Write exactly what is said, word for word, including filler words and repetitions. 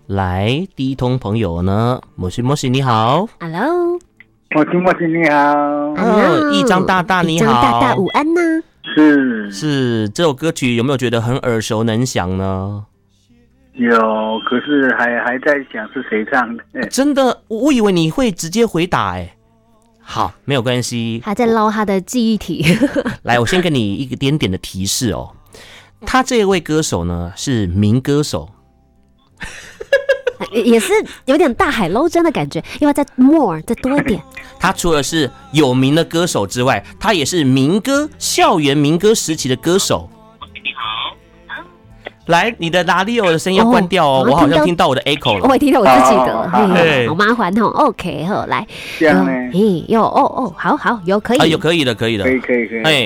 来，第一通朋友呢，莫西莫西你好 ，Hello， 莫西莫西你好， 哦，一张大大你好， 一张大大午安呢？ 是是，这首歌曲有没有觉得很耳熟能详呢？ 有，可是还还在想是谁唱的。 真的，我以为你会直接回答哎。好，没有关系， 还在捞他的记忆体。 来，我先给你一个点点的提示哦。他这位歌手呢是民歌手， 也是有点大海捞针的感觉，要不要再 more 再多一点？ 他除了是有名的歌手之外，他也是民歌校园民歌时期的歌手。你好，来，你的拉力欧的声音要关掉哦，哦我好像听到我的 echo 了， 我也听到我自己的， 嘿好麻烦哦。OK， 好，来， 这样呢？ 嘿，有哦哦，好好有可以， 啊，有可以的，可以的， 可以可以可以。 哎。